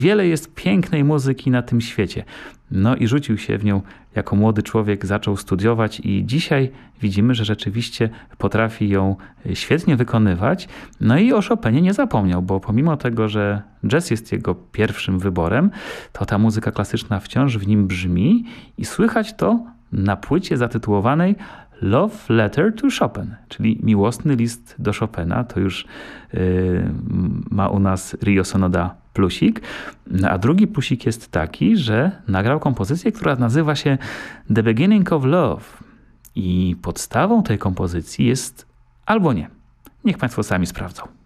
Wiele jest pięknej muzyki na tym świecie. No i rzucił się w nią jako młody człowiek, zaczął studiować i dzisiaj widzimy, że rzeczywiście potrafi ją świetnie wykonywać. No i o Chopinie nie zapomniał, bo pomimo tego, że jazz jest jego pierwszym wyborem, to ta muzyka klasyczna wciąż w nim brzmi i słychać to na płycie zatytułowanej Love Letter to Chopin, czyli miłosny list do Chopina. To już ma u nas Rio Sonoda plusik. A drugi plusik jest taki, że nagrał kompozycję, która nazywa się The Beginning of Love. I podstawą tej kompozycji jest albo nie. Niech Państwo sami sprawdzą.